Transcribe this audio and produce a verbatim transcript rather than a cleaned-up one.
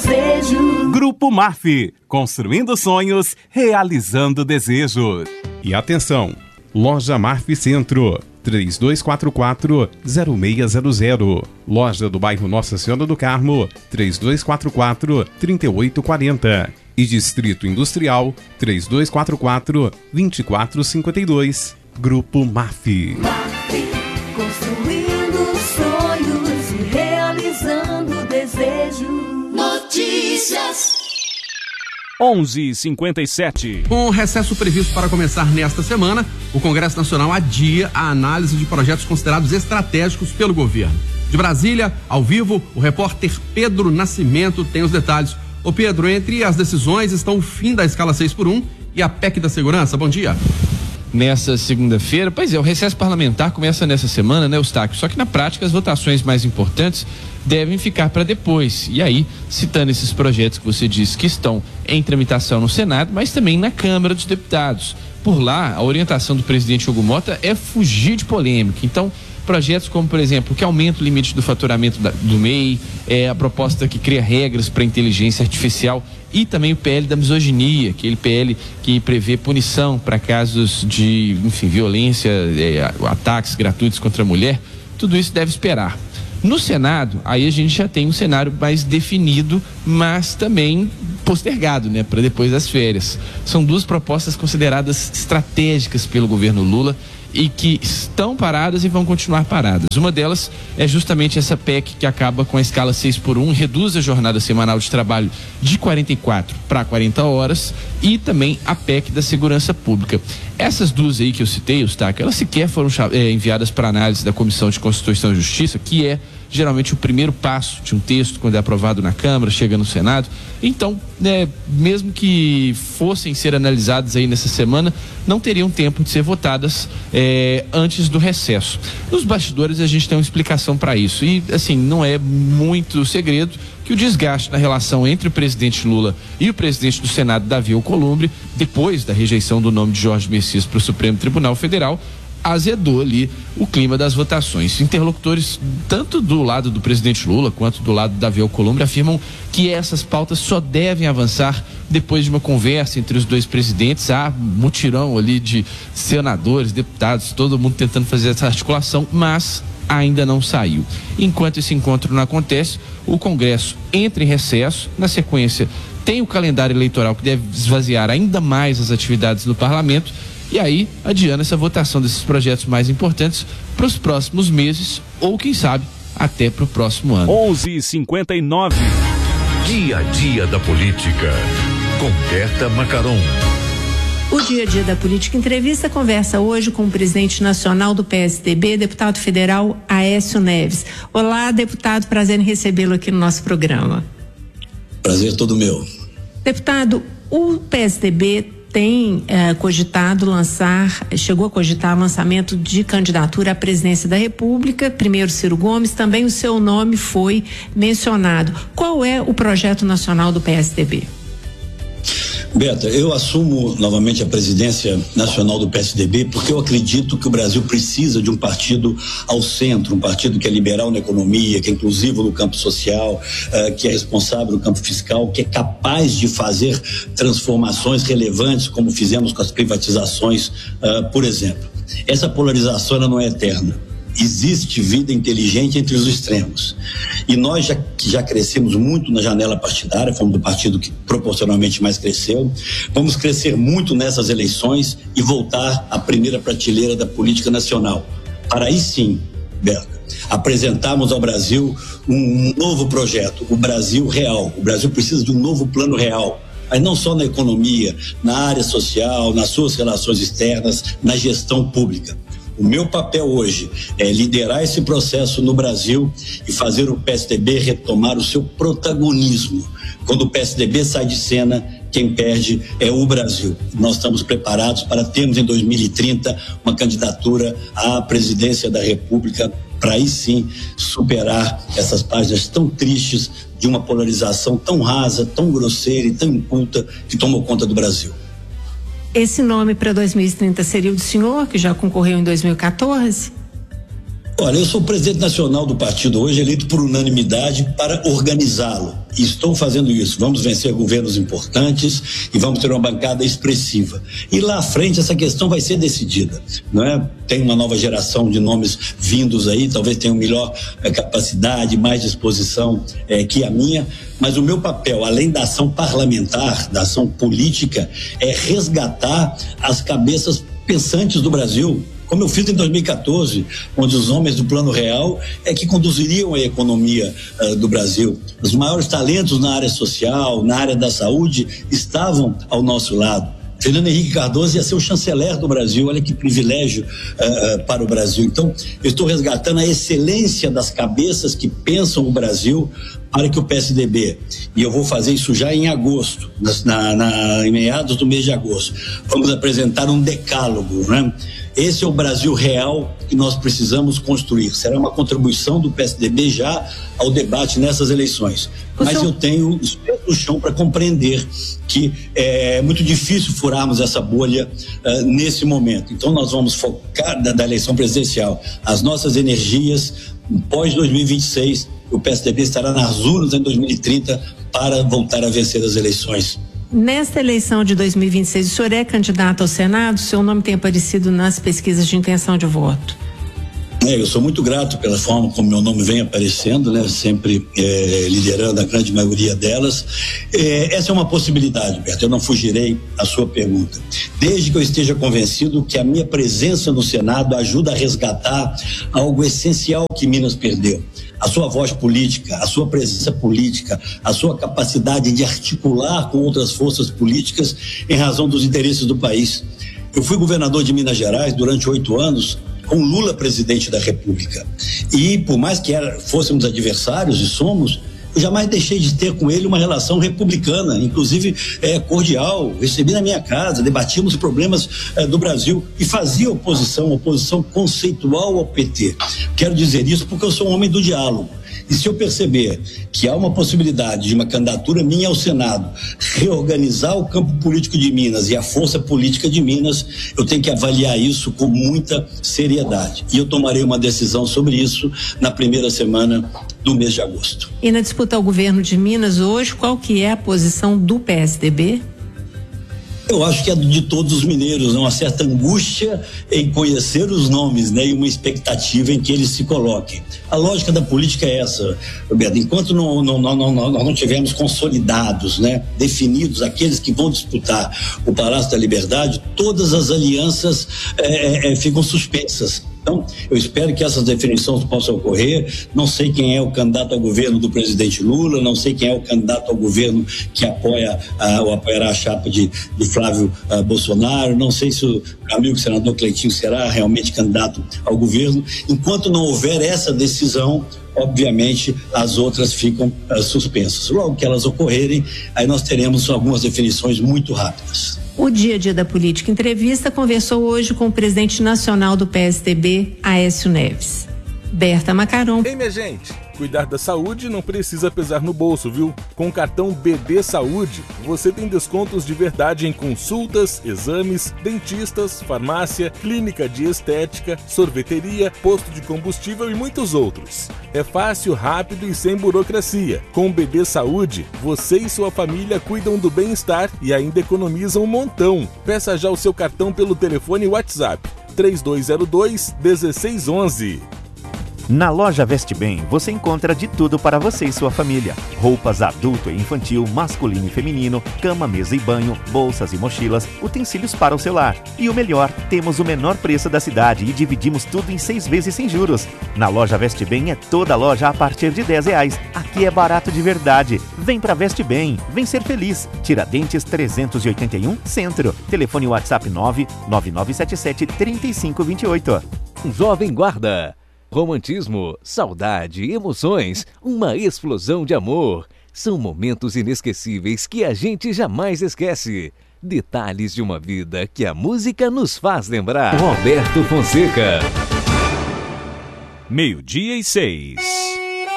desejo. Grupo Marfi, construindo sonhos, realizando desejos. E atenção, Loja Marfi Centro, três dois quatro quatro, zero seis zero zero. Loja do bairro Nossa Senhora do Carmo, três dois quatro quatro, três oito quatro zero. E Distrito Industrial, três dois quatro quatro, dois quatro cinco dois. Grupo Marfi. Marfi, construindo sonhos e realizando desejos. Notícias. onze e cinquenta e sete. Com o recesso previsto para começar nesta semana, o Congresso Nacional adia a análise de projetos considerados estratégicos pelo governo. De Brasília, ao vivo, o repórter Pedro Nascimento tem os detalhes. Ô Pedro, entre as decisões estão o fim da escala seis por um e a P E C da segurança. Bom dia. Nessa segunda-feira, pois é, o recesso parlamentar começa nessa semana, né, Eustáquio? Só que na prática as votações mais importantes devem ficar para depois. E aí, citando esses projetos que você disse que estão em tramitação no Senado, mas também na Câmara dos Deputados. Por lá, a orientação do presidente Hugo Mota é fugir de polêmica. Então, projetos como, por exemplo, que aumenta o limite do faturamento da, do M E I, é, a proposta que cria regras para inteligência artificial e também o P L da misoginia, aquele P L que prevê punição para casos de, enfim, violência, é, ataques gratuitos contra a mulher. Tudo isso deve esperar. No Senado, aí a gente já tem um cenário mais definido, mas também postergado, né, para depois das férias. São duas propostas consideradas estratégicas pelo governo Lula e que estão paradas e vão continuar paradas. Uma delas é justamente essa P E C que acaba com a escala seis por um, reduz a jornada semanal de trabalho de quarenta e quatro para quarenta horas, e também a P E C da segurança pública. Essas duas aí que eu citei, Eustáquio, elas sequer foram é, enviadas para análise da Comissão de Constituição e Justiça, que é geralmente o primeiro passo de um texto quando é aprovado na Câmara, chega no Senado. Então, né, mesmo que fossem ser analisadas aí nessa semana, não teriam tempo de ser votadas é, antes do recesso. Nos bastidores a gente tem uma explicação para isso e, assim, não é muito segredo que o desgaste na relação entre o presidente Lula e o presidente do Senado, Davi Alcolumbre, depois da rejeição do nome de Jorge Messias para o Supremo Tribunal Federal, azedou ali o clima das votações. Interlocutores, tanto do lado do presidente Lula quanto do lado do Davi Alcolumbre, afirmam que essas pautas só devem avançar depois de uma conversa entre os dois presidentes. Há mutirão ali de senadores, deputados, todo mundo tentando fazer essa articulação, mas ainda não saiu. Enquanto esse encontro não acontece, o Congresso entra em recesso. Na sequência, tem o calendário eleitoral que deve esvaziar ainda mais as atividades do parlamento. E aí, adiando essa votação desses projetos mais importantes para os próximos meses, ou quem sabe, até para o próximo ano. onze e cinquenta e nove. Dia a dia da política, com Berta Macaron. O Dia a Dia da Política Entrevista conversa hoje com o presidente nacional do P S D B, deputado federal Aécio Neves. Olá, deputado, prazer em recebê-lo aqui no nosso programa. Prazer todo meu. Deputado, o P S D B tem eh, cogitado lançar, chegou a cogitar lançamento de candidatura à presidência da República, primeiro Ciro Gomes, também o seu nome foi mencionado. Qual é o projeto nacional do P S D B? Beta, eu assumo novamente a presidência nacional do P S D B porque eu acredito que o Brasil precisa de um partido ao centro, um partido que é liberal na economia, que é inclusivo no campo social, uh, que é responsável no campo fiscal, que é capaz de fazer transformações relevantes como fizemos com as privatizações, uh, por exemplo. Essa polarização ela não é eterna. Existe vida inteligente entre os extremos. E nós já, que já crescemos muito na janela partidária, fomos do partido que proporcionalmente mais cresceu, vamos crescer muito nessas eleições e voltar à primeira prateleira da política nacional. Para aí sim, Berta, apresentarmos ao Brasil um novo projeto, o Brasil real. O Brasil precisa de um novo plano real. Mas não só na economia, na área social, nas suas relações externas, na gestão pública. O meu papel hoje é liderar esse processo no Brasil e fazer o P S D B retomar o seu protagonismo. Quando o P S D B sai de cena, quem perde é o Brasil. Nós estamos preparados para termos em dois mil e trinta uma candidatura à presidência da República, para aí sim superar essas páginas tão tristes de uma polarização tão rasa, tão grosseira e tão inculta que tomou conta do Brasil. Esse nome para dois mil e trinta seria o do senhor, que já concorreu em dois mil e quatorze? Olha, eu sou o presidente nacional do partido hoje, eleito por unanimidade para organizá-lo. E estou fazendo isso. Vamos vencer governos importantes e vamos ter uma bancada expressiva. E lá à frente essa questão vai ser decidida, não é? Tem uma nova geração de nomes vindos aí, talvez tenham melhor eh, capacidade, mais disposição eh, que a minha, mas o meu papel, além da ação parlamentar, da ação política, é resgatar as cabeças pensantes do Brasil, como eu fiz em dois mil e quatorze, onde os homens do Plano Real é que conduziriam a economia uh, do Brasil. Os maiores talentos na área social, na área da saúde, estavam ao nosso lado. Fernando Henrique Cardoso ia ser o chanceler do Brasil, olha que privilégio uh, uh, para o Brasil. Então, eu estou resgatando a excelência das cabeças que pensam o Brasil para que o P S D B, e eu vou fazer isso já em agosto, na, na, em meados do mês de agosto, vamos apresentar um decálogo, né? Esse é o Brasil real que nós precisamos construir. Será uma contribuição do P S D B já ao debate nessas eleições. O Mas senhor... eu tenho os pés no chão para compreender que é muito difícil furarmos essa bolha uh, nesse momento. Então nós vamos focar da, da eleição presidencial as nossas energias pós dois mil e vinte e seis. O P S D B estará nas urnas em dois mil e trinta para voltar a vencer as eleições. Nesta eleição de dois mil e vinte e seis, o senhor é candidato ao Senado? Seu nome tem aparecido nas pesquisas de intenção de voto. É, eu sou muito grato pela forma como meu nome vem aparecendo, né? Sempre é, liderando a grande maioria delas. É, essa é uma possibilidade, Beto, eu não fugirei à sua pergunta. Desde que eu esteja convencido que a minha presença no Senado ajuda a resgatar algo essencial que Minas perdeu. A sua voz política, a sua presença política, a sua capacidade de articular com outras forças políticas em razão dos interesses do país. Eu fui governador de Minas Gerais durante oito anos, com Lula presidente da República. E por mais que era, fôssemos adversários, e somos, eu jamais deixei de ter com ele uma relação republicana, inclusive é, cordial. Recebi na minha casa, debatíamos problemas é, do Brasil e fazia oposição, oposição conceitual ao P T. Quero dizer isso porque eu sou um homem do diálogo. E se eu perceber que há uma possibilidade de uma candidatura minha ao Senado reorganizar o campo político de Minas e a força política de Minas, eu tenho que avaliar isso com muita seriedade. E eu tomarei uma decisão sobre isso na primeira semana do mês de agosto. E na disputa ao governo de Minas hoje, qual que é a posição do P S D B? Eu acho que é de todos os mineiros, uma certa angústia em conhecer os nomes, né, e uma expectativa em que eles se coloquem. A lógica da política é essa, Roberto, enquanto não, não, não, não, nós não tivermos consolidados, né, definidos aqueles que vão disputar o Palácio da Liberdade, todas as alianças é, é, ficam suspensas. Então, eu espero que essas definições possam ocorrer. Não sei quem é o candidato ao governo do presidente Lula, não sei quem é o candidato ao governo que apoia ah, ou apoiará a chapa de, de Flávio ah, Bolsonaro, não sei se o amigo senador Cleitinho será realmente candidato ao governo. Enquanto não houver essa decisão, obviamente as outras ficam ah, suspensas. Logo que elas ocorrerem, aí nós teremos algumas definições muito rápidas. O Dia a Dia da Política Entrevista conversou hoje com o presidente nacional do P S D B, Aécio Neves. Berta Macaron. Ei, minha gente, cuidar da saúde não precisa pesar no bolso, viu? Com o cartão B D Saúde, você tem descontos de verdade em consultas, exames, dentistas, farmácia, clínica de estética, sorveteria, posto de combustível e muitos outros. É fácil, rápido e sem burocracia. Com o B D Saúde, você e sua família cuidam do bem-estar e ainda economizam um montão. Peça já o seu cartão pelo telefone WhatsApp três dois zero dois, um seis um um. Na loja Veste Bem, você encontra de tudo para você e sua família. Roupas adulto e infantil, masculino e feminino, cama, mesa e banho, bolsas e mochilas, utensílios para o celular. E o melhor, temos o menor preço da cidade e dividimos tudo em seis vezes sem juros. Na loja Veste Bem é toda loja a partir de dez reais. Aqui é barato de verdade. Vem pra Veste Bem, vem ser feliz. Tiradentes trezentos e oitenta e um, Centro. Telefone WhatsApp nove nove nove sete sete, três cinco dois oito. Jovem Guarda. Romantismo, saudade, emoções, uma explosão de amor. São momentos inesquecíveis que a gente jamais esquece. Detalhes de uma vida que a música nos faz lembrar. Roberto Fonseca. Meio-dia e seis.